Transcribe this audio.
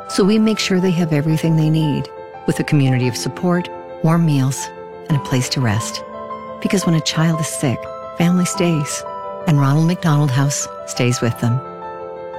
So we make sure they have everything they need, with a community of support, warm meals, and a place to rest. Because when a child is sick, family stays, and Ronald McDonald House stays with them.